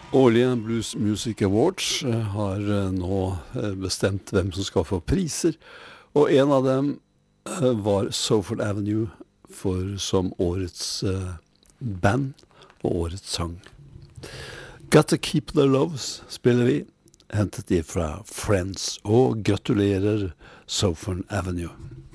Årlige Blues Music Awards har nå bestemt hvem som skal få priser, og en av dem var Salford Avenue som årets band og årets sang. Gotta Keep the Loves spiller vi, hentet de fra Friends, og gratulerer Salford Avenue.